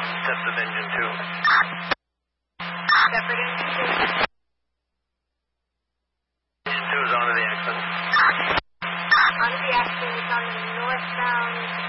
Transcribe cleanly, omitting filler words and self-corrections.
Test of engine 2. Separate engine 2. Engine 2 is onto the axis. Onto the axis, it's on the northbound